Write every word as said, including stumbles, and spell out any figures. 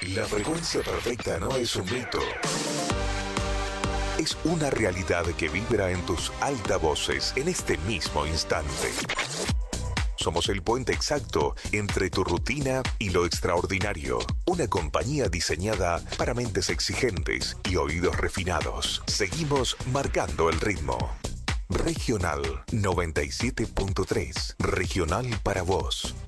La frecuencia perfecta no es un mito. Es una realidad que vibra en tus altavoces en este mismo instante. Somos el puente exacto entre tu rutina y lo extraordinario. Una compañía diseñada para mentes exigentes y oídos refinados. Seguimos marcando el ritmo. Regional noventa y siete punto tres. Regional para vos.